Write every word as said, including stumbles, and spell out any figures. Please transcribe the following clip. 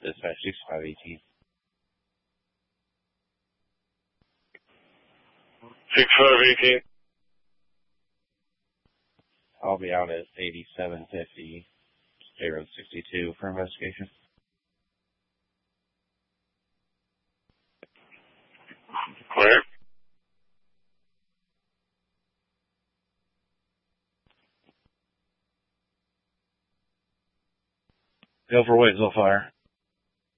Dispatch six five eighteen. six five eighteen. I'll be out at eighty-seven fifty, State Road sixty-two for investigation. Clear. Go for Waitsville Fire.